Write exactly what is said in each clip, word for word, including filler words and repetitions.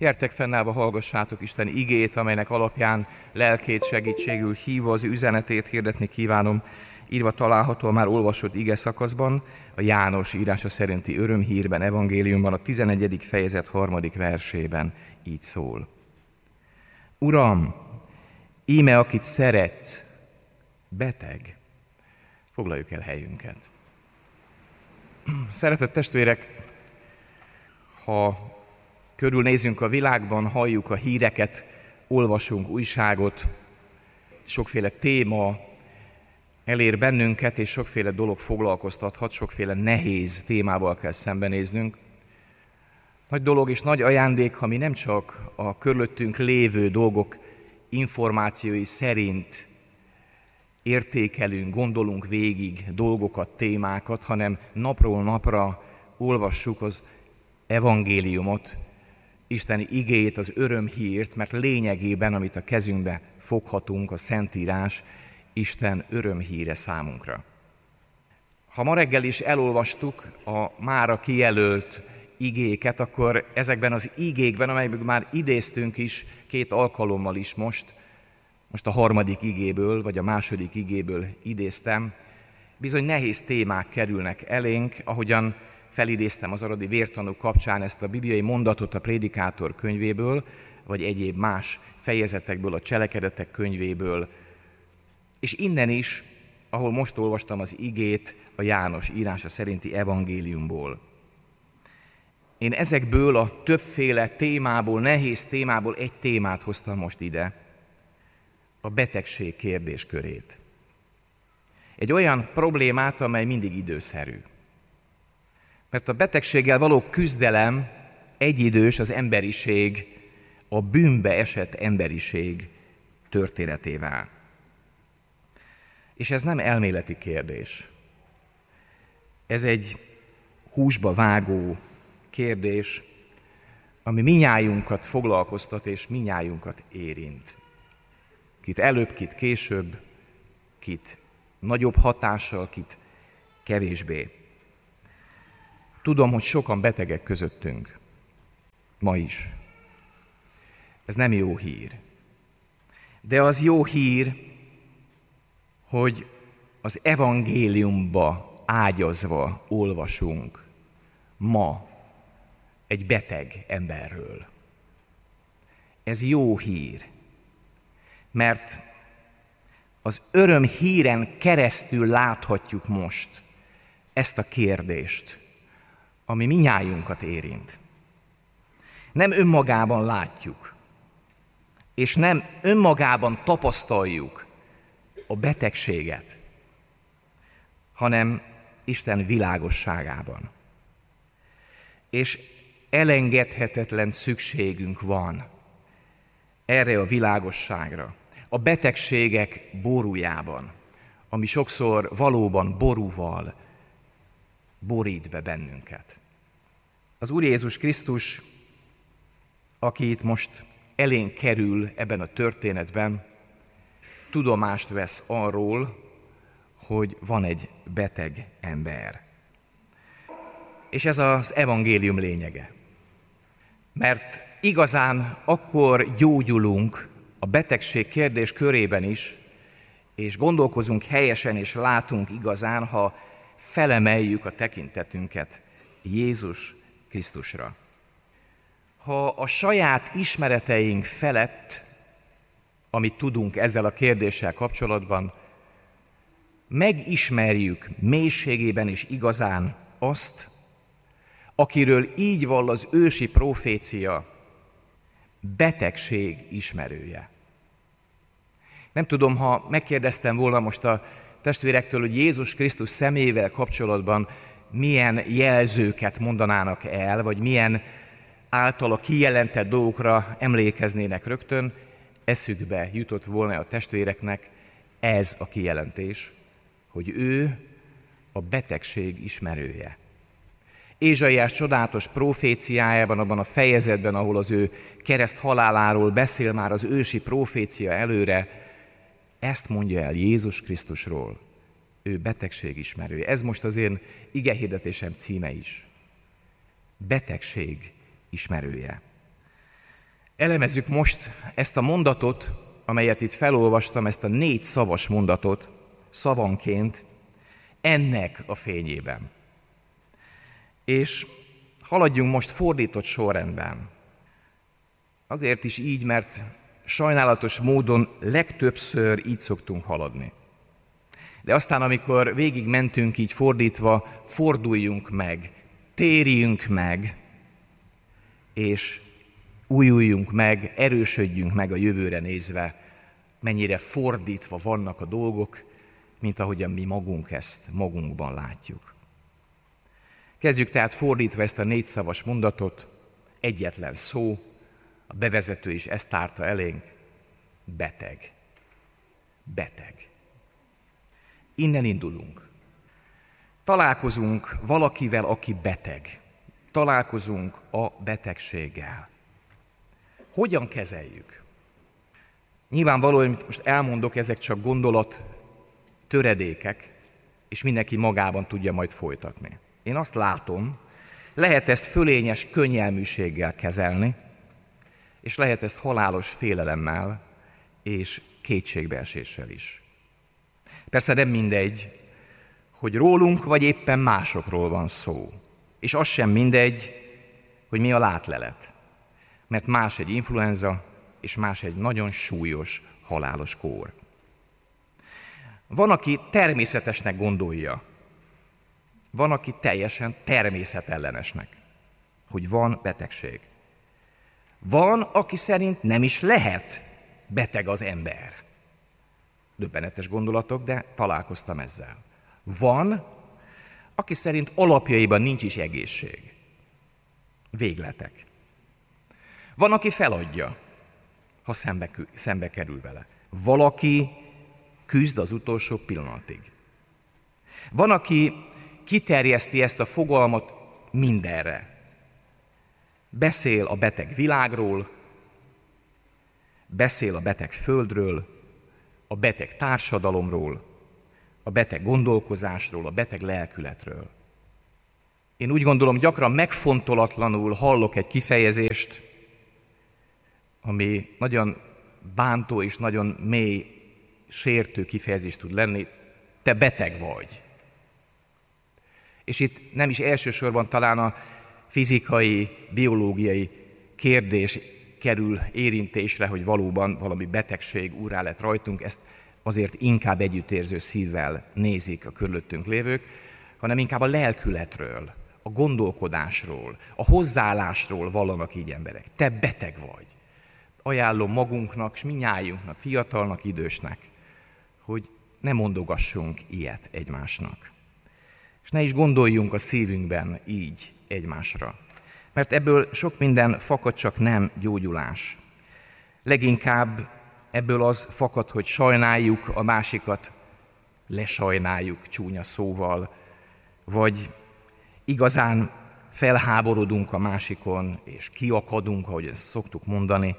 Gyertek fennállva, hallgassátok Isten igét, amelynek alapján lelkét segítségül hívva az üzenetét hirdetni kívánom. Írva található a már olvasott ige szakaszban, a János írása szerinti örömhírben, evangéliumban, a tizenegyedik fejezet harmadik versében így szól. Uram, íme akit szeretsz, beteg. Foglaljuk el helyünket. Szeretett testvérek, ha körülnézünk a világban, halljuk a híreket, olvasunk újságot, sokféle téma elér bennünket, és sokféle dolog foglalkoztathat, sokféle nehéz témával kell szembenéznünk. Nagy dolog és nagy ajándék, ha mi nem csak a körülöttünk lévő dolgok információi szerint értékelünk, gondolunk végig dolgokat, témákat, hanem napról napra olvassuk az evangéliumot, Isten igéjét, az örömhírt, mert lényegében, amit a kezünkbe foghatunk, a Szentírás, Isten örömhíre számunkra. Ha ma reggel is elolvastuk a mára kijelölt igéket, akkor ezekben az igékben, amelyekben már idéztünk is két alkalommal is most, most a harmadik igéből, vagy a második igéből idéztem, bizony nehéz témák kerülnek elénk, ahogyan felidéztem az aradi vértanú kapcsán ezt a bibliai mondatot a Prédikátor könyvéből, vagy egyéb más fejezetekből, a Cselekedetek könyvéből, és innen is, ahol most olvastam az igét, a János írása szerinti evangéliumból. Én ezekből a többféle témából, nehéz témából egy témát hoztam most ide, a betegség kérdéskörét. Egy olyan problémát, amely mindig időszerű. Mert a betegséggel való küzdelem egyidős az emberiség, a bűnbe esett emberiség történetével. És ez nem elméleti kérdés. Ez egy húsba vágó kérdés, ami minnyájunkat foglalkoztat és minnyájunkat érint. Kit előbb, kit később, kit nagyobb hatással, kit kevésbé. Tudom, hogy sokan betegek közöttünk, ma is. Ez nem jó hír. De az jó hír, hogy az evangéliumba ágyazva olvasunk ma egy beteg emberről. Ez jó hír, mert az öröm híren keresztül láthatjuk most ezt a kérdést, ami minnyájunkat érint. Nem önmagában látjuk, és nem önmagában tapasztaljuk a betegséget, hanem Isten világosságában. És elengedhetetlen szükségünk van erre a világosságra, a betegségek borújában, ami sokszor valóban borúval borít be bennünket. Az Úr Jézus Krisztus, aki itt most elénk kerül ebben a történetben, tudomást vesz arról, hogy van egy beteg ember. És ez az evangélium lényege. Mert igazán akkor gyógyulunk a betegség kérdés körében is, és gondolkozunk helyesen és látunk igazán, ha felemeljük a tekintetünket Jézus Krisztusra. Ha a saját ismereteink felett, amit tudunk ezzel a kérdéssel kapcsolatban, megismerjük mélységében és igazán azt, akiről így vall az ősi profécia, betegség ismerője. Nem tudom, ha megkérdeztem volna most a testvérektől, hogy Jézus Krisztus személyével kapcsolatban milyen jelzőket mondanának el, vagy milyen általa kijelentett dolgokra emlékeznének rögtön, eszükbe jutott volna a testvéreknek ez a kijelentés, hogy ő a betegség ismerője. Ézsaiás csodálatos proféciájában, abban a fejezetben, ahol az ő kereszt haláláról beszél már az ősi profécia előre, ezt mondja el Jézus Krisztusról, ő betegség ismerője. Ez most az én igehirdetésem címe is. Betegség ismerője. Elemezzük most ezt a mondatot, amelyet itt felolvastam, ezt a négy szavas mondatot szavanként ennek a fényében. És haladjunk most fordított sorrendben. Azért is így, mert sajnálatos módon legtöbbször így szoktunk haladni. De aztán, amikor végig mentünk így fordítva, forduljunk meg, térjünk meg, és újuljunk meg, erősödjünk meg a jövőre nézve, mennyire fordítva vannak a dolgok, mint ahogyan mi magunk ezt magunkban látjuk. Kezdjük tehát fordítva ezt a négyszavas mondatot, egyetlen szó, a bevezető is ezt tárta elénk, beteg. Beteg. Innen indulunk. Találkozunk valakivel, aki beteg. Találkozunk a betegséggel. Hogyan kezeljük? Nyilvánvaló, hogy most elmondok, ezek csak gondolat töredékek, és mindenki magában tudja majd folytatni. Én azt látom, lehet ezt fölényes könnyelműséggel kezelni, és lehet ezt halálos félelemmel és kétségbeeséssel is. Persze nem mindegy, hogy rólunk vagy éppen másokról van szó. És az sem mindegy, hogy mi a látlelet. Mert más egy influenza, és más egy nagyon súlyos, halálos kór. Van, aki természetesnek gondolja, van, aki teljesen természetellenesnek, hogy van betegség. Van, aki szerint nem is lehet beteg az ember. Döbbenetes gondolatok, de találkoztam ezzel. Van, aki szerint alapjaiban nincs is egészség. Végletek. Van, aki feladja, ha szembe, szembe kerül vele. Valaki küzd az utolsó pillanatig. Van, aki kiterjeszti ezt a fogalmat mindenre. Beszél a beteg világról, beszél a beteg földről, a beteg társadalomról, a beteg gondolkozásról, a beteg lelkületről. Én úgy gondolom, gyakran megfontolatlanul hallok egy kifejezést, ami nagyon bántó és nagyon mély, sértő kifejezés tud lenni, te beteg vagy. És itt nem is elsősorban talán a fizikai, biológiai kérdés kerül érintésre, hogy valóban valami betegség úrrá lett rajtunk, ezt azért inkább együttérző szívvel nézik a körülöttünk lévők, hanem inkább a lelkületről, a gondolkodásról, a hozzáállásról vallanak így emberek. Te beteg vagy. Ajánlom magunknak, s mindnyájunknak, fiatalnak, idősnek, hogy ne mondogassunk ilyet egymásnak. És ne is gondoljunk a szívünkben így egymásra. Mert ebből sok minden fakad, csak nem gyógyulás. Leginkább ebből az fakad, hogy sajnáljuk a másikat, lesajnáljuk csúnya szóval, vagy igazán felháborodunk a másikon, és kiakadunk, ahogy ezt szoktuk mondani.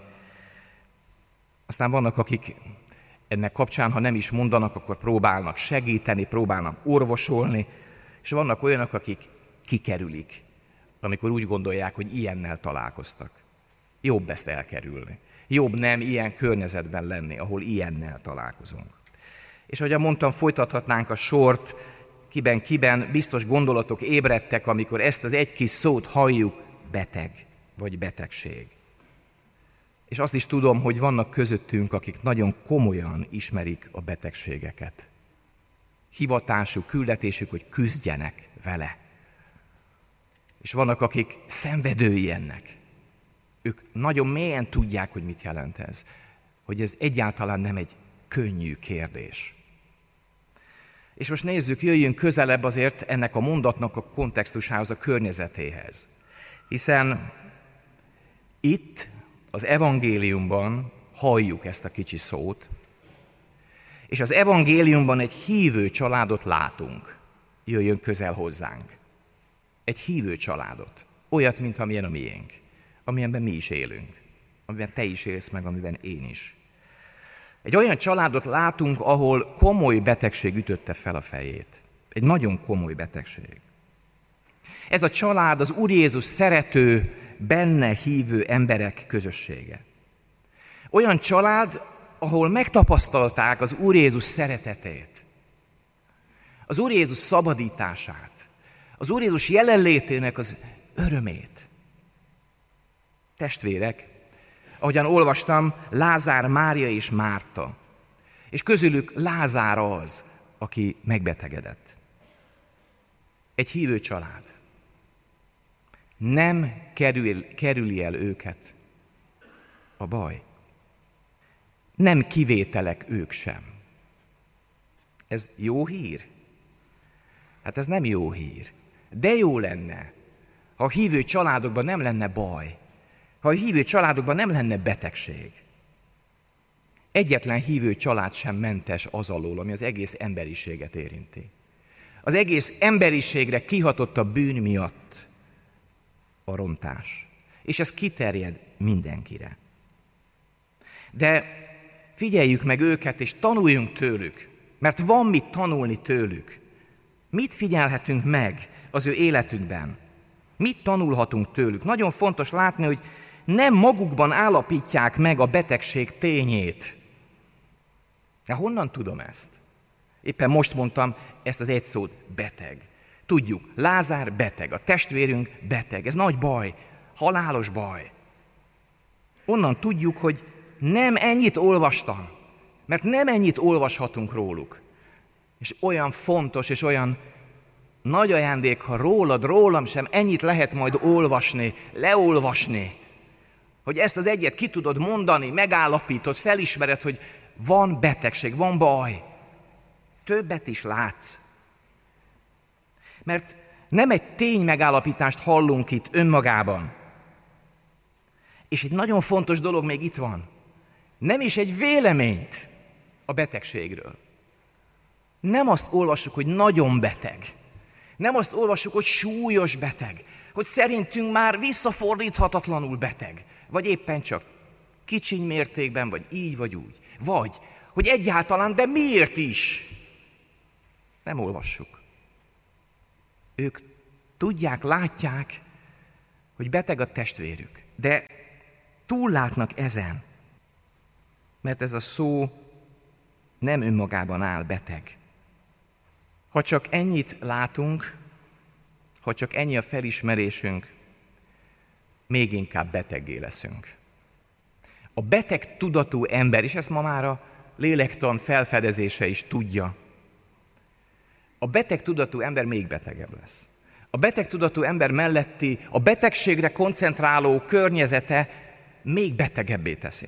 Aztán vannak, akik ennek kapcsán, ha nem is mondanak, akkor próbálnak segíteni, próbálnak orvosolni, és vannak olyanok, akik kikerülik, amikor úgy gondolják, hogy ilyennel találkoztak. Jobb ezt elkerülni. Jobb nem ilyen környezetben lenni, ahol ilyennel találkozunk. És ahogy mondtam, folytathatnánk a sort, kiben-kiben biztos gondolatok ébredtek, amikor ezt az egy kis szót halljuk, beteg vagy betegség. És azt is tudom, hogy vannak közöttünk, akik nagyon komolyan ismerik a betegségeket. Hivatásuk, küldetésük, hogy küzdjenek vele. És vannak, akik szenvedői ennek. Ők nagyon mélyen tudják, hogy mit jelent ez. Hogy ez egyáltalán nem egy könnyű kérdés. És most nézzük, jöjjünk közelebb azért ennek a mondatnak a kontextusához, a környezetéhez. Hiszen itt az evangéliumban halljuk ezt a kicsi szót, és az evangéliumban egy hívő családot látunk. Jöjjön közel hozzánk. Egy hívő családot. Olyat, mint amilyen a miénk. Amilyenben mi is élünk. Amiben te is élsz meg, amiben én is. Egy olyan családot látunk, ahol komoly betegség ütötte fel a fejét. Egy nagyon komoly betegség. Ez a család az Úr Jézus szerető, benne hívő emberek közössége. Olyan család, ahol megtapasztalták az Úr Jézus szeretetét, az Úr Jézus szabadítását, az Úr Jézus jelenlétének az örömét. Testvérek, ahogyan olvastam, Lázár, Mária és Márta, és közülük Lázár az, aki megbetegedett. Egy hívő család. Nem kerül, kerüli el őket a baj. Nem kivételek ők sem. Ez jó hír? Hát ez nem jó hír. De jó lenne, ha a hívő családokban nem lenne baj, ha a hívő családokban nem lenne betegség. Egyetlen hívő család sem mentes az alól, ami az egész emberiséget érinti. Az egész emberiségre kihatott a bűn miatt a rontás. És ez kiterjed mindenkire. De figyeljük meg őket, és tanuljunk tőlük, mert van mit tanulni tőlük. Mit figyelhetünk meg az ő életükben? Mit tanulhatunk tőlük? Nagyon fontos látni, hogy nem magukban állapítják meg a betegség tényét. De honnan tudom ezt? Éppen most mondtam ezt az egy szót, beteg. Tudjuk, Lázár beteg, a testvérünk beteg. Ez nagy baj, halálos baj. Onnan tudjuk, hogy nem ennyit olvastam, mert nem ennyit olvashatunk róluk. És olyan fontos, és olyan nagy ajándék, ha rólad, rólam sem ennyit lehet majd olvasni, leolvasni, hogy ezt az egyet ki tudod mondani, megállapítod, felismered, hogy van betegség, van baj. Többet is látsz. Mert nem egy tény megállapítást hallunk itt önmagában. És egy nagyon fontos dolog még itt van. Nem is egy véleményt a betegségről. Nem azt olvassuk, hogy nagyon beteg. Nem azt olvassuk, hogy súlyos beteg. Hogy szerintünk már visszafordíthatatlanul beteg. Vagy éppen csak kicsiny mértékben, vagy így, vagy úgy. Vagy, hogy egyáltalán, de miért is? Nem olvassuk. Ők tudják, látják, hogy beteg a testvérük. De túllátnak ezen. Mert ez a szó nem önmagában áll, beteg. Ha csak ennyit látunk, ha csak ennyi a felismerésünk, még inkább beteggé leszünk. A beteg tudatú ember, és ezt ma már a lélektan felfedezése is tudja, a beteg tudatú ember még betegebb lesz. A beteg tudatú ember melletti, a betegségre koncentráló környezete még betegebbé teszi.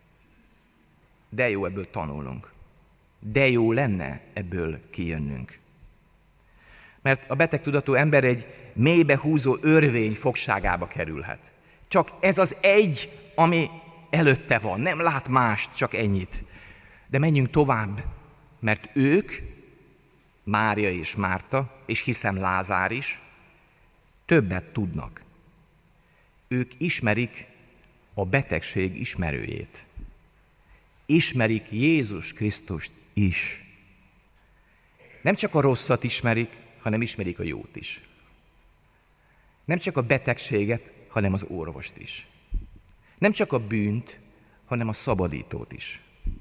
De jó ebből tanulnunk. De jó lenne ebből kijönnünk. Mert a betegtudatú ember egy mélybe húzó örvény fogságába kerülhet. Csak ez az egy, ami előtte van. Nem lát mást, csak ennyit. De menjünk tovább, mert ők, Mária és Márta, és hiszem Lázár is, többet tudnak. Ők ismerik a betegség ismerőjét. Ismerik Jézus Krisztust is. Nem csak a rosszat ismerik, hanem ismerik a jót is. Nem csak a betegséget, hanem az orvost is. Nem csak a bűnt, hanem a szabadítót is.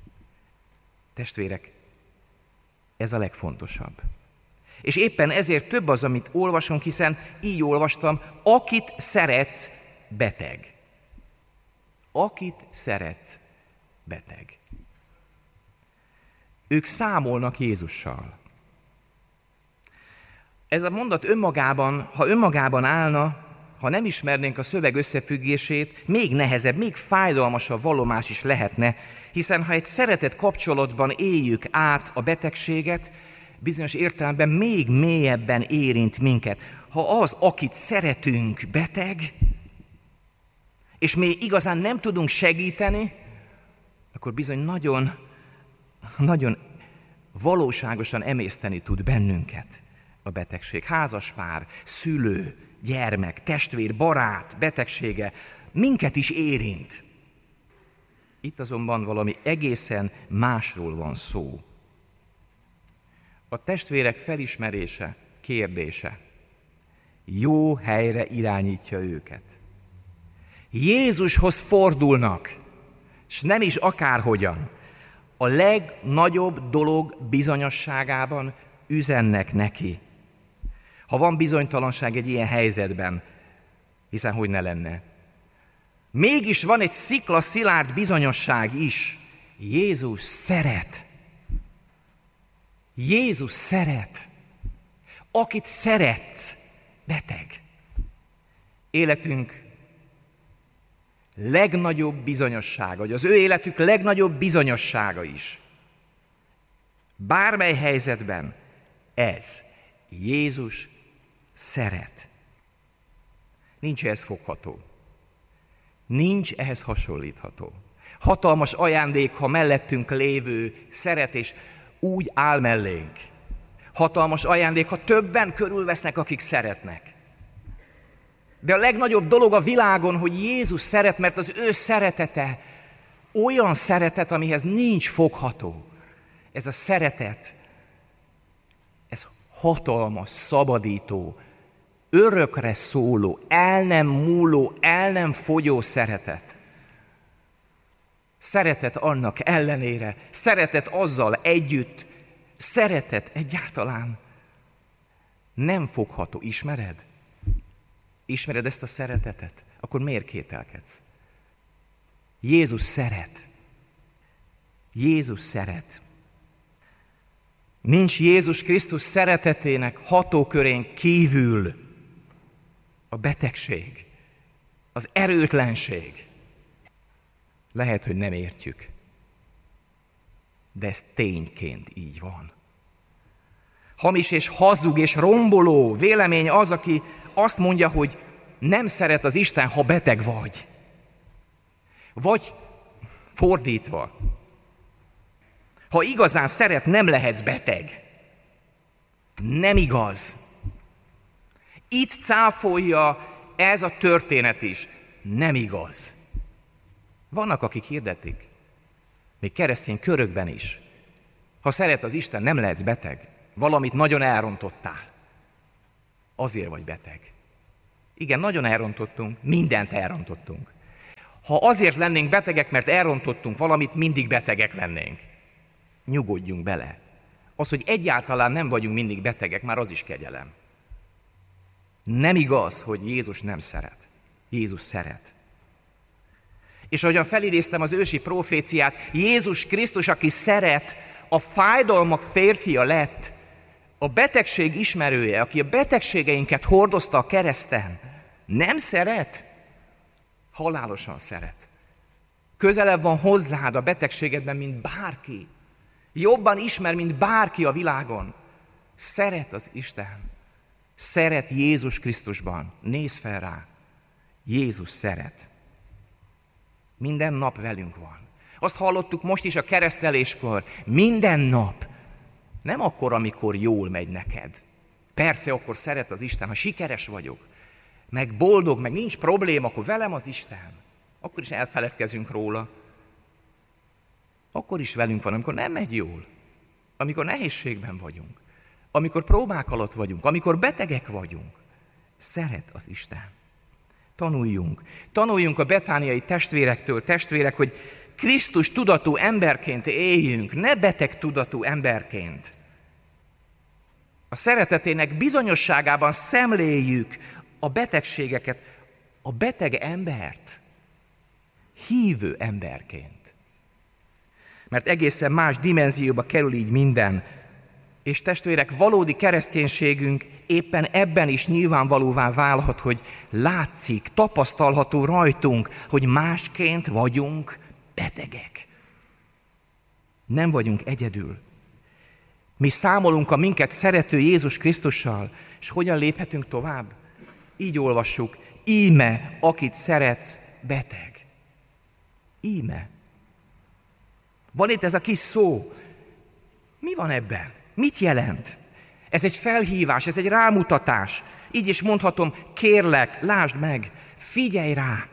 Testvérek, ez a legfontosabb. És éppen ezért több az, amit olvasunk, hiszen így olvastam, akit szeretsz, beteg. Akit szeretsz, beteg. Ők számolnak Jézussal. Ez a mondat önmagában, ha önmagában állna, ha nem ismernénk a szöveg összefüggését, még nehezebb, még fájdalmasabb vallomás is lehetne, hiszen ha egy szeretett kapcsolatban éljük át a betegséget, bizonyos értelemben még mélyebben érint minket. Ha az, akit szeretünk, beteg, és mi igazán nem tudunk segíteni, akkor bizony nagyon, nagyon valóságosan emészteni tud bennünket a betegség. Házaspár, szülő, gyermek, testvér, barát, betegsége minket is érint. Itt azonban valami egészen másról van szó. A testvérek felismerése, kérdése jó helyre irányítja őket. Jézushoz fordulnak, és nem is akárhogyan. A legnagyobb dolog bizonyosságában üzennek neki. Ha van bizonytalanság egy ilyen helyzetben, hiszen hogy ne lenne. Mégis van egy sziklaszilárd bizonyosság is. Jézus szeret. Jézus szeret. Akit szeretsz, beteg. Életünk legnagyobb bizonyossága, vagy az ő életük legnagyobb bizonyossága is. Bármely helyzetben ez. Jézus szeret. Nincs ehhez fogható. Nincs ehhez hasonlítható. Hatalmas ajándék, ha mellettünk lévő szeret, és úgy áll mellénk. Hatalmas ajándék, ha többen körülvesznek, akik szeretnek. De a legnagyobb dolog a világon, hogy Jézus szeret, mert az ő szeretete olyan szeretet, amihez nincs fogható. Ez a szeretet, ez hatalmas, szabadító, örökre szóló, el nem múló, el nem fogyó szeretet. Szeretet annak ellenére, szeretet azzal együtt, szeretet egyáltalán nem fogható. Ismered? Ismered ezt a szeretetet? Akkor miért kételkedsz? Jézus szeret. Jézus szeret. Nincs Jézus Krisztus szeretetének hatókörén kívül a betegség, az erőtlenség. Lehet, hogy nem értjük, de ez tényként így van. Hamis és hazug és romboló vélemény az, aki azt mondja, hogy nem szeret az Isten, ha beteg vagy. Vagy fordítva, ha igazán szeret, nem lehetsz beteg. Nem igaz. Itt cáfolja ez a történet is. Nem igaz. Vannak, akik hirdetik, még keresztény körökben is. Ha szeret az Isten, nem lehetsz beteg. Valamit nagyon elrontottál. Azért vagy beteg. Igen, nagyon elrontottunk, mindent elrontottunk. Ha azért lennénk betegek, mert elrontottunk valamit, mindig betegek lennénk. Nyugodjunk bele. Az, hogy egyáltalán nem vagyunk mindig betegek, már az is kegyelem. Nem igaz, hogy Jézus nem szeret. Jézus szeret. És ahogyan felidéztem az ősi proféciát, Jézus Krisztus, aki szeret, a fájdalmak férfia lett, a betegség ismerője, aki a betegségeinket hordozta a kereszten, nem szeret? Halálosan szeret. Közelebb van hozzád a betegségedben, mint bárki. Jobban ismer, mint bárki a világon. Szeret az Isten. Szeret Jézus Krisztusban. Nézz fel rá. Jézus szeret. Minden nap velünk van. Azt hallottuk most is a kereszteléskor. Minden nap. Nem akkor, amikor jól megy neked. Persze, akkor szeret az Isten, ha sikeres vagyok, meg boldog, meg nincs probléma, akkor velem az Isten. Akkor is elfeledkezünk róla. Akkor is velünk van, amikor nem megy jól. Amikor nehézségben vagyunk. Amikor próbák alatt vagyunk. Amikor betegek vagyunk. Szeret az Isten. Tanuljunk. Tanuljunk a betániai testvérektől, testvérek, hogy Krisztus tudatú emberként éljünk, ne beteg tudatú emberként. A szeretetének bizonyosságában szemléljük a betegségeket, a beteg embert hívő emberként. Mert egészen más dimenzióba kerül így minden. És testvérek, valódi kereszténységünk éppen ebben is nyilvánvalóvá válhat, hogy látszik, tapasztalható rajtunk, hogy másként vagyunk betegek. Nem vagyunk egyedül. Mi számolunk a minket szerető Jézus Krisztussal, és hogyan léphetünk tovább? Így olvassuk, íme, akit szeretsz, beteg. Íme. Van itt ez a kis szó. Mi van ebben? Mit jelent? Ez egy felhívás, ez egy rámutatás. Így is mondhatom, kérlek, lásd meg, figyelj rá.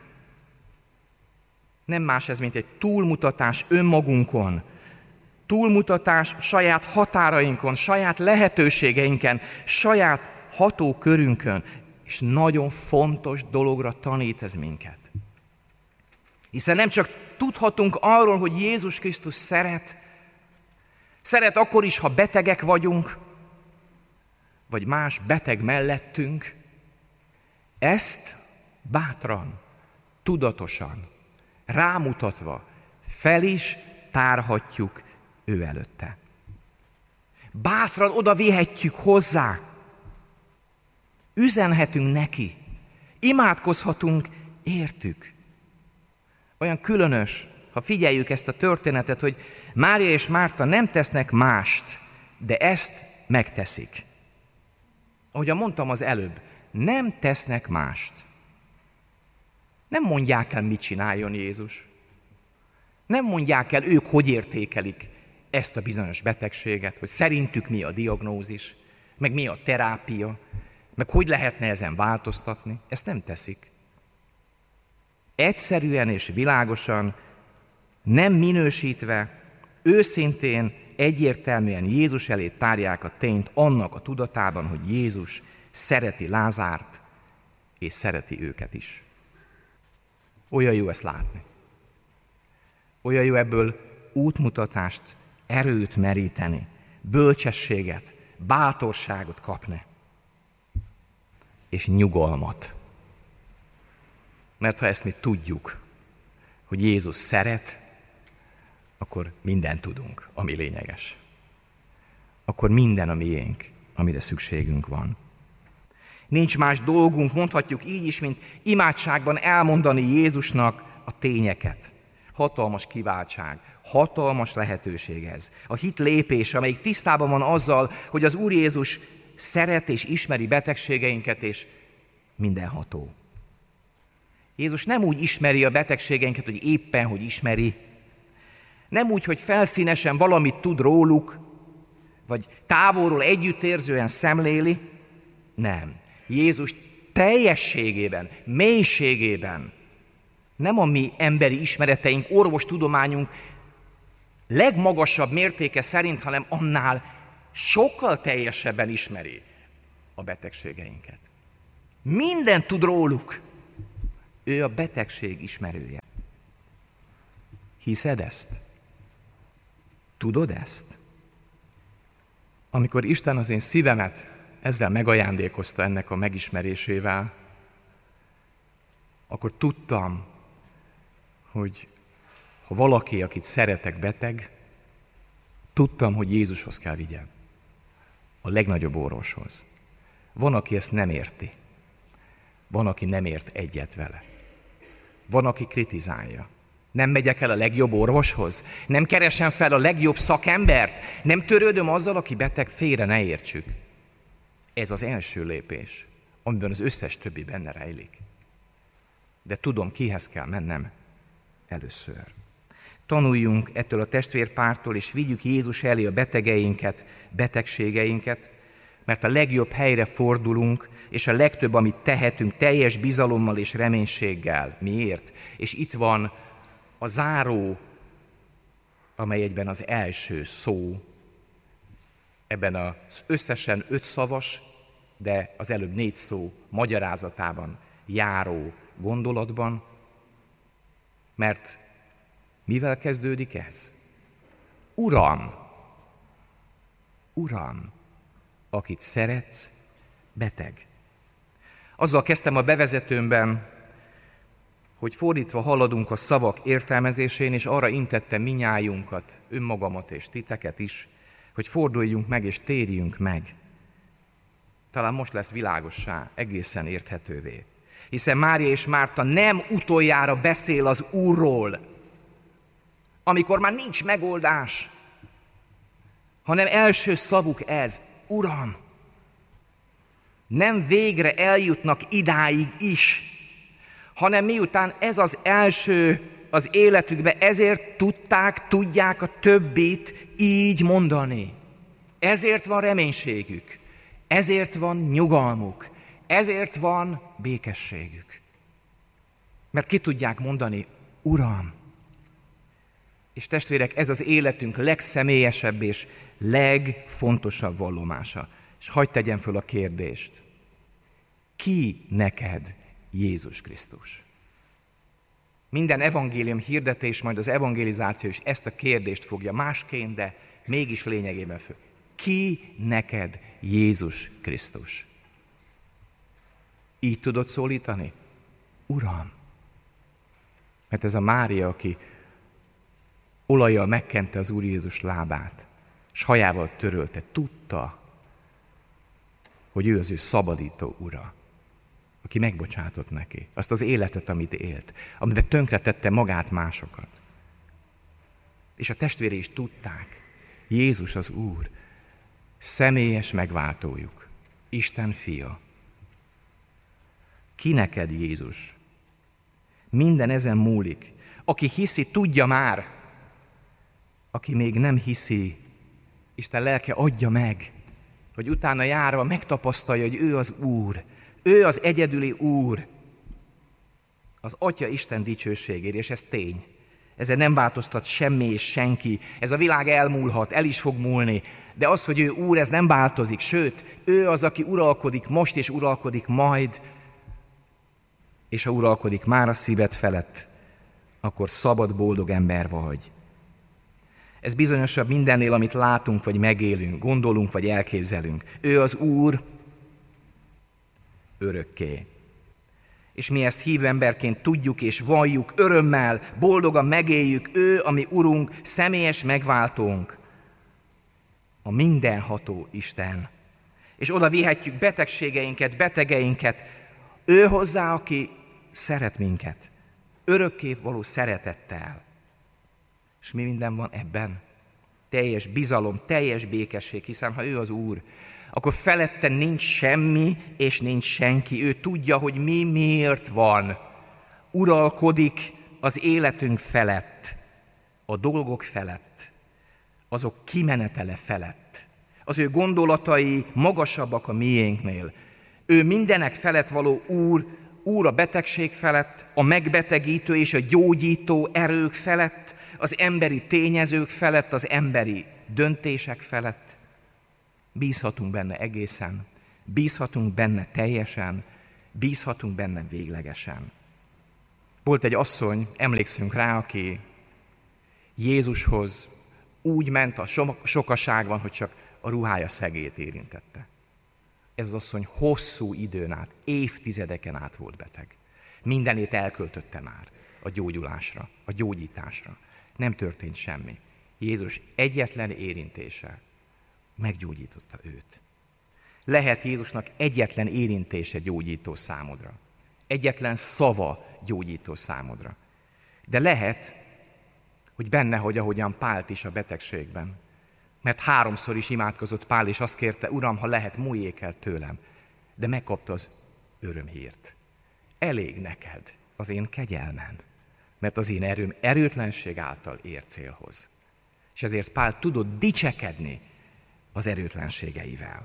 Nem más ez, mint egy túlmutatás önmagunkon. Túlmutatás saját határainkon, saját lehetőségeinken, saját hatókörünkön. És nagyon fontos dologra tanít ez minket. Hiszen nem csak tudhatunk arról, hogy Jézus Krisztus szeret, szeret akkor is, ha betegek vagyunk, vagy más beteg mellettünk, ezt bátran, tudatosan, rámutatva fel is tárhatjuk ő előtte. Bátran oda vihetjük hozzá, üzenhetünk neki, imádkozhatunk értük. Olyan különös, ha figyeljük ezt a történetet, hogy Mária és Márta nem tesznek mást, de ezt megteszik. Ahogyan mondtam az előbb, nem tesznek mást. Nem mondják el, mit csináljon Jézus. Nem mondják el, ők hogy értékelik ezt a bizonyos betegséget, hogy szerintük mi a diagnózis, meg mi a terápia, meg hogy lehetne ezen változtatni. Ezt nem teszik. Egyszerűen és világosan, nem minősítve, őszintén, egyértelműen Jézus elé tárják a tényt annak a tudatában, hogy Jézus szereti Lázárt, és szereti őket is. Olyan jó ezt látni. Olyan jó ebből útmutatást, erőt meríteni, bölcsességet, bátorságot kapni, és nyugalmat. Mert ha ezt mi tudjuk, hogy Jézus szeret, akkor mindent tudunk, ami lényeges. Akkor minden a miénk, amire szükségünk van. Nincs más dolgunk, mondhatjuk így is, mint imádságban elmondani Jézusnak a tényeket. Hatalmas kiváltság, hatalmas lehetőség ez. A hit lépése, amelyik tisztában van azzal, hogy az Úr Jézus szeret és ismeri betegségeinket, és mindenható. Jézus nem úgy ismeri a betegségeinket, hogy éppen, hogy ismeri. Nem úgy, hogy felszínesen valamit tud róluk, vagy távolról együttérzően szemléli. Nem. Jézus teljességében, mélységében, nem a mi emberi ismereteink, orvostudományunk legmagasabb mértéke szerint, hanem annál sokkal teljesebben ismeri a betegségeinket. Mindent tud róluk. Ő a betegség ismerője. Hiszed ezt? Tudod ezt? Amikor Isten az én szívemet ezzel megajándékozta ennek a megismerésével, akkor tudtam, hogy ha valaki, akit szeretek, beteg, tudtam, hogy Jézushoz kell vigyem. A legnagyobb orvoshoz. Van, aki ezt nem érti. Van, aki nem ért egyet vele. Van, aki kritizálja. Nem megyek el a legjobb orvoshoz? Nem keresem fel a legjobb szakembert? Nem törődöm azzal, aki beteg? Félre ne értsük. Ez az első lépés, amiben az összes többi benne rejlik. De tudom, kihez kell mennem először. Tanuljunk ettől a testvérpártól, és vigyük Jézus elé a betegeinket, betegségeinket, mert a legjobb helyre fordulunk, és a legtöbb, amit tehetünk, teljes bizalommal és reménységgel. Miért? És itt van a záró, amely egyben az első szó, ebben az összesen öt szavas, de az előbb négy szó magyarázatában járó gondolatban, mert mivel kezdődik ez? Uram! Uram! Akit szeretsz, beteg. Azzal kezdtem a bevezetőmben, hogy fordítva haladunk a szavak értelmezésén, és arra intettem minnyájunkat, önmagamat és titeket is, hogy forduljunk meg és térjünk meg. Talán most lesz világossá, egészen érthetővé. Hiszen Mária és Márta nem utoljára beszél az Úrról, amikor már nincs megoldás, hanem első szavuk ez, Uram! Nem végre eljutnak idáig is, hanem miután ez az első az életükbe, ezért tudták, tudják a többit így mondani. Ezért van reménységük, ezért van nyugalmuk, ezért van békességük. Mert ki tudják mondani, Uram! És testvérek, ez az életünk legszemélyesebb és legfontosabb vallomása. És hadd tegyem föl a kérdést. Ki neked Jézus Krisztus? Minden evangélium hirdetés, majd az evangelizáció is ezt a kérdést fogja másként, de mégis lényegében föl. Ki neked Jézus Krisztus? Így tudod szólítani? Uram! Mert ez a Mária, aki olajjal megkente az Úr Jézus lábát, és hajával törölte, tudta, hogy ő az ő szabadító ura, aki megbocsátott neki azt az életet, amit élt, amiben tönkretette magát másokat. És a testvérei is tudták, Jézus az Úr, személyes megváltójuk, Isten fia. Ki neked Jézus? Minden ezen múlik. Aki hiszi, tudja már. Aki még nem hiszi, Isten lelke adja meg, hogy utána járva megtapasztalja, hogy ő az Úr. Ő az egyedüli Úr. Az Atya Isten dicsőségére, és ez tény. Ezzel nem változtat semmi és senki. Ez a világ elmúlhat, el is fog múlni. De az, hogy ő Úr, ez nem változik. Sőt, ő az, aki uralkodik most, és uralkodik majd. És ha uralkodik már a szíved felett, akkor szabad, boldog ember vagy. Ez bizonyosabb mindennél, amit látunk, vagy megélünk, gondolunk, vagy elképzelünk. Ő az Úr örökké. És mi ezt hívő emberként tudjuk és valljuk, örömmel, boldogan megéljük. Ő, ami Urunk, személyes megváltónk, a mindenható Isten. És oda vihetjük betegségeinket, betegeinket, ő hozzá, aki szeret minket, örökké való szeretettel. És mi minden van ebben? Teljes bizalom, teljes békesség, hiszen ha ő az Úr, akkor felette nincs semmi, és nincs senki. Ő tudja, hogy mi miért van. Uralkodik az életünk felett, a dolgok felett, azok kimenetele felett. Az ő gondolatai magasabbak a miénknél. Ő mindenek felett való Úr, Úr a betegség felett, a megbetegítő és a gyógyító erők felett, az emberi tényezők felett, az emberi döntések felett. Bízhatunk benne egészen, bízhatunk benne teljesen, bízhatunk benne véglegesen. Volt egy asszony, emlékszünk rá, aki Jézushoz úgy ment a sokaságban, hogy csak a ruhája szegét érintette. Ez az asszony hosszú időn át, évtizedeken át volt beteg. Mindenét elköltötte már a gyógyulásra, a gyógyításra. Nem történt semmi. Jézus egyetlen érintése meggyógyította őt. Lehet Jézusnak egyetlen érintése gyógyító számodra. Egyetlen szava gyógyító számodra. De lehet, hogy benne, hogy ahogyan Pált is a betegségben. Mert háromszor is imádkozott Pál, és azt kérte, Uram, ha lehet, múljék el tőlem. De megkapta az örömhírt. Elég neked az én kegyelmem, mert az én erőm erőtlenség által ér célhoz. És ezért Pál tudott dicsekedni az erőtlenségeivel.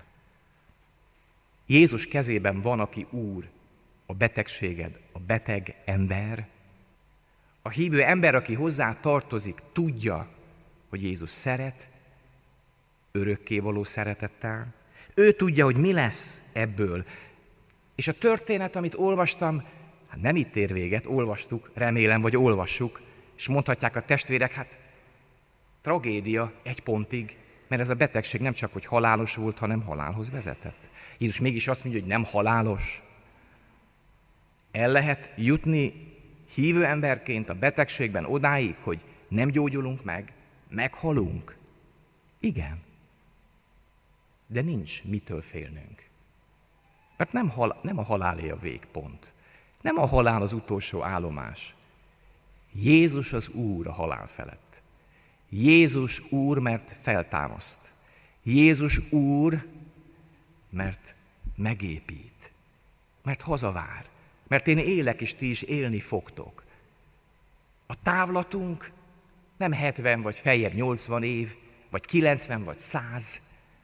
Jézus kezében van, aki Úr, a betegséged, a beteg ember. A hívő ember, aki hozzá tartozik, tudja, hogy Jézus szeret, örökkévaló szeretettel. Ő tudja, hogy mi lesz ebből. És a történet, amit olvastam, hát nem itt ér véget, olvastuk, remélem, vagy olvassuk, és mondhatják a testvérek, hát tragédia egy pontig, mert ez a betegség nem csak, hogy halálos volt, hanem halálhoz vezetett. Jézus mégis azt mondja, hogy nem halálos. El lehet jutni hívő emberként a betegségben odáig, hogy nem gyógyulunk meg, meghalunk. Igen. De nincs mitől félnünk. Mert nem, hal, nem a halálé a végpont. Nem a halál az utolsó állomás. Jézus az Úr a halál felett. Jézus Úr, mert feltámaszt. Jézus Úr, mert megépít. Mert hazavár. Mert én élek, és ti is élni fogtok. A távlatunk nem hetven, vagy feljebb nyolcvan év, vagy kilencven, vagy száz.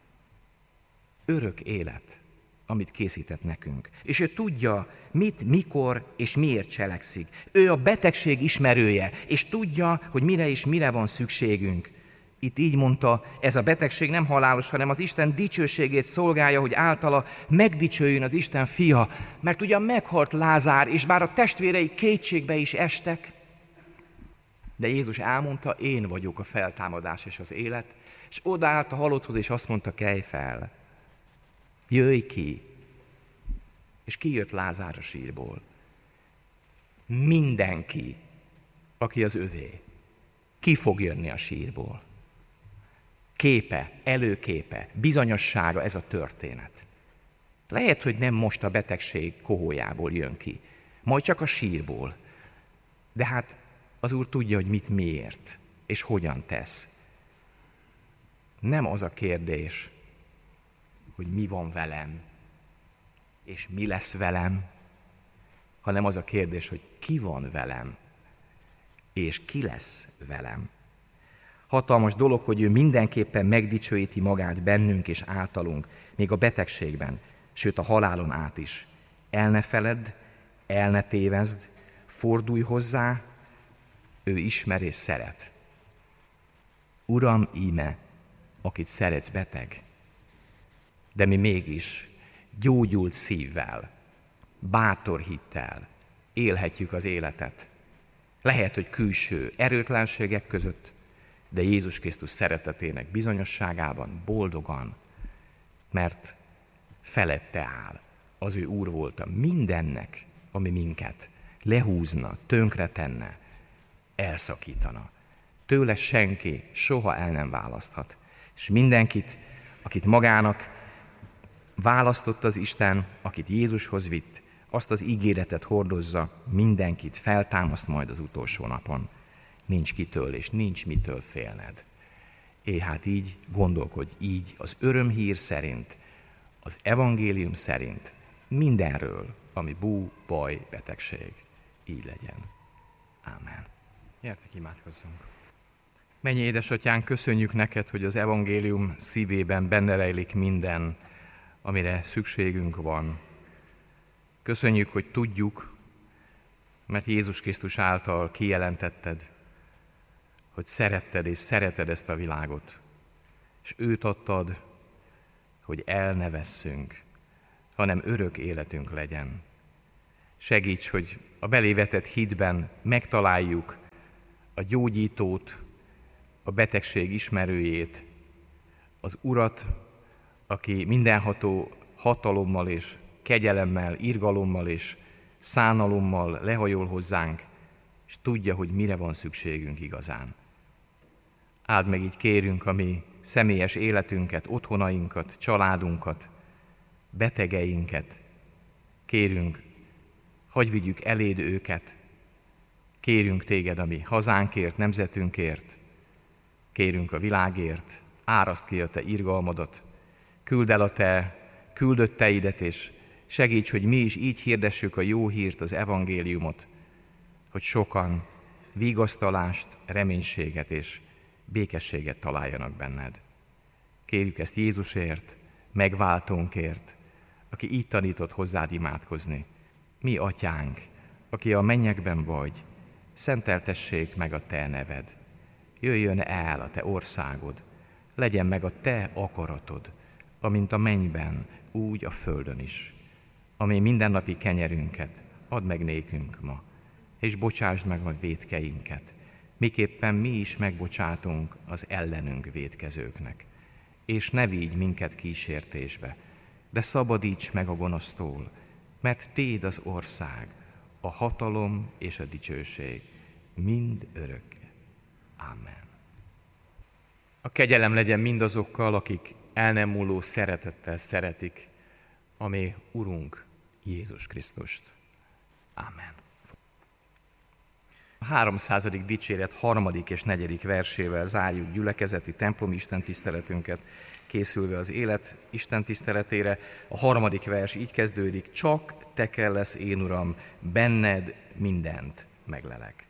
Örök élet, amit készített nekünk. És ő tudja, mit, mikor és miért cselekszik. Ő a betegség ismerője, és tudja, hogy mire és mire van szükségünk. Itt így mondta, ez a betegség nem halálos, hanem az Isten dicsőségét szolgálja, hogy általa megdicsőjön az Isten fia. Mert ugyan meghalt Lázár, és bár a testvérei kétségbe is estek, De Jézus elmondta, én vagyok a feltámadás és az élet, és odaállt a halotthoz, és azt mondta, kelj fel, jöjj ki. És kijött Lázár a sírból. Mindenki, aki az övé, ki fog jönni a sírból. Képe, előképe, bizonyossága ez a történet. Lehet, hogy nem most a betegség kohójából jön ki, majd csak a sírból. De hát az Úr tudja, hogy mit miért, és hogyan tesz. Nem az a kérdés, hogy mi van velem, és mi lesz velem, hanem az a kérdés, hogy ki van velem, és ki lesz velem. Hatalmas dolog, hogy ő mindenképpen megdicsőíti magát bennünk és általunk, még a betegségben, sőt a halálon át is. El ne feledd, el ne tévezd, fordulj hozzá, ő ismer és szeret. Uram, íme, akit szeretsz, beteg, de mi mégis gyógyult szívvel, bátor hittel élhetjük az életet. Lehet, hogy külső erőtlenségek között, de Jézus Krisztus szeretetének bizonyosságában boldogan, mert felette áll. Az ő Úr volta mindennek, ami minket lehúzna, tönkretenne, elszakítana. Tőle senki soha el nem választhat. És mindenkit, akit magának választott az Isten, akit Jézushoz vitt, azt az ígéretet hordozza, mindenkit feltámaszt majd az utolsó napon. Nincs kitől és nincs mitől félned. É, hát így gondolkodj, így az örömhír szerint, az evangélium szerint, mindenről, ami bú, baj, betegség. Így legyen. Ámen. Gyertek, imádkozzunk. Menj, édesatyánk, köszönjük neked, hogy az evangélium szívében benne rejlik minden, amire szükségünk van. Köszönjük, hogy tudjuk, mert Jézus Krisztus által kijelentetted, hogy szeretted és szereted ezt a világot, és őt adtad, hogy el ne vesszünk, hanem örök életünk legyen. Segíts, hogy a belévetett hitben megtaláljuk a gyógyítót, a betegség ismerőjét, az Urat, aki mindenható hatalommal és kegyelemmel, irgalommal és szánalommal lehajol hozzánk, és tudja, hogy mire van szükségünk igazán. Áld meg így kérünk a mi személyes életünket, otthonainkat, családunkat, betegeinket. Kérünk, hagyj vigyük eléd őket. Kérünk téged a mi hazánkért, nemzetünkért. Kérünk a világért, áraszt ki a te irgalmadat, küld el a te küldötteidet, és segíts, hogy mi is így hirdessük a jó hírt, az evangéliumot, hogy sokan vigasztalást, reménységet és békességet találjanak benned. Kérjük ezt Jézusért, megváltónkért, aki így tanított hozzád imádkozni. Mi atyánk, aki a mennyekben vagy, szenteltessék meg a te neved. Jöjjön el a te országod, legyen meg a te akaratod, amint a mennyben, úgy a földön is. Ami mindennapi kenyerünket add meg nékünk ma, és bocsásd meg a vétkeinket, miképpen mi is megbocsátunk az ellenünk vétkezőknek. És ne vigy minket kísértésbe, de szabadíts meg a gonosztól, mert téd az ország, a hatalom és a dicsőség mind örökké. Ámen. A kegyelem legyen mindazokkal, akik el nem múló szeretettel szeretik a mi Urunk Jézus Krisztust. Ámen. A háromszázadik dicséret harmadik és negyedik versével zárjuk gyülekezeti templomi istentiszteletünket, készülve az élet istentiszteletére. A harmadik vers így kezdődik: csak te kellesz, én Uram, benned mindent meglelek.